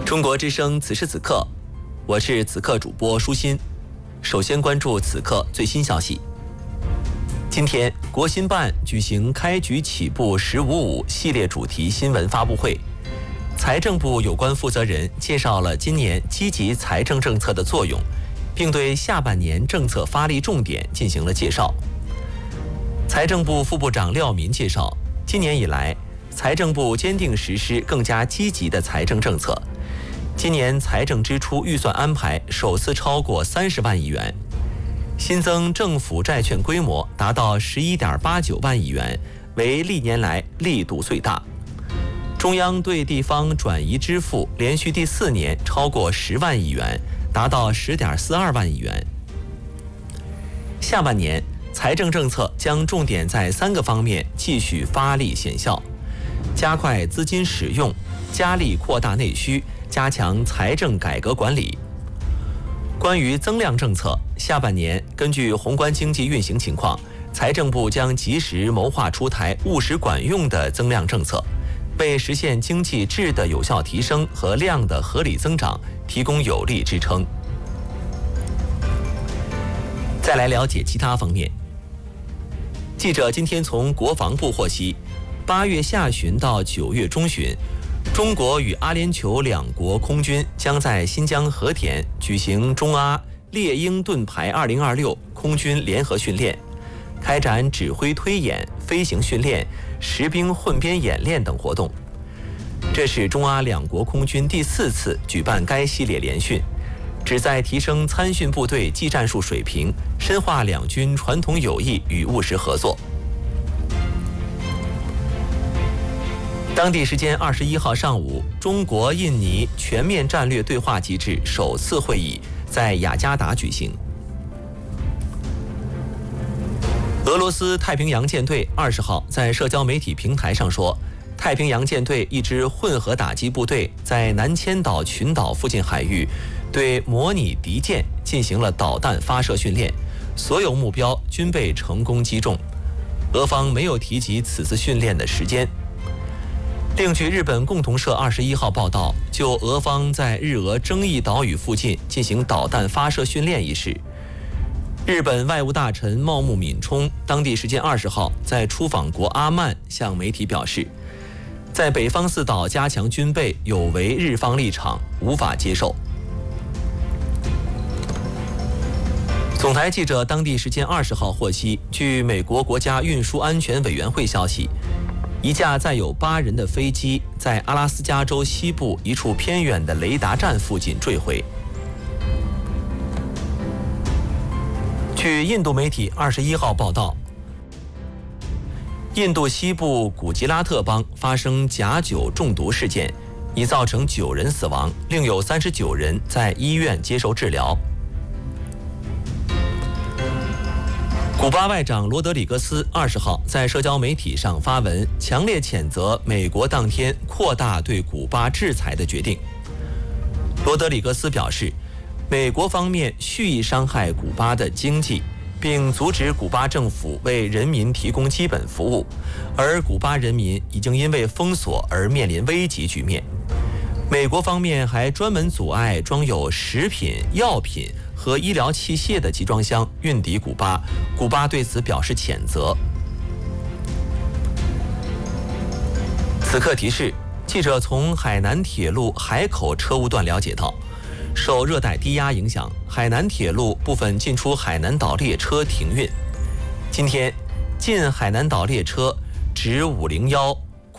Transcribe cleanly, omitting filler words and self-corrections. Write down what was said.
中国之声此时此刻，我是此刻主播舒心。首先关注此刻最新消息。今天，国新办举行开局起步“1055”系列主题新闻发布会，财政部有关负责人介绍了今年积极财政政策的作用，并对下半年政策发力重点进行了介绍。财政部副部长廖民介绍，今年以来，财政部坚定实施更加积极的财政政策。今年财政支出预算安排首次超过30万亿元，新增政府债券规模达到11.89万亿元，为历年来力度最大。中央对地方转移支付连续第4年超过10万亿元，达到10.42万亿元。下半年，财政政策将重点在3个方面继续发力显效，加快资金使用，加力扩大内需，加强财政改革管理。关于增量政策，下半年根据宏观经济运行情况，财政部将及时谋划出台务实管用的增量政策，为实现经济质的有效提升和量的合理增长提供有力支撑。再来了解其他方面。记者今天从国防部获悉，8月下旬到9月中旬，中国与阿联酋2国空军将在新疆和田举行中阿猎鹰盾牌2026空军联合训练，开展指挥推演、飞行训练、实兵混编演练等活动。这是中阿2国空军第4次举办该系列联训，旨在提升参训部队技战术水平，深化两军传统友谊与务实合作。当地时间21号上午，中国印尼全面战略对话机制首次会议在雅加达举行。俄罗斯太平洋舰队20号在社交媒体平台上说，太平洋舰队一支混合打击部队在南千岛群岛附近海域对模拟敌舰进行了导弹发射训练，所有目标均被成功击中。俄方没有提及此次训练的时间。另据日本共同社21号报道，就俄方在日俄争议岛屿附近进行导弹发射训练一事，日本外务大臣茂木敏充当地时间20号在出访国阿曼向媒体表示，在北方4岛加强军备有违日方立场，无法接受。总台记者当地时间20号获悉，据美国国家运输安全委员会消息，一架载有8人的飞机在阿拉斯加州西部一处偏远的雷达站附近坠毁。据印度媒体21号报道，印度西部古吉拉特邦发生钾酒中毒事件，已造成9人死亡，另有39人在医院接受治疗。古巴外长罗德里格斯20号在社交媒体上发文，强烈谴责美国当天扩大对古巴制裁的决定。罗德里格斯表示，美国方面蓄意伤害古巴的经济，并阻止古巴政府为人民提供基本服务，而古巴人民已经因为封锁而面临危急局面。美国方面还专门阻碍装有食品、药品和医疗器械的集装箱运抵古巴，古巴对此表示谴责。此刻提示，记者从海南铁路海口车务段了解到，受热带低压影响，海南铁路部分进出海南岛列车停运。今天，进海南岛列车直501、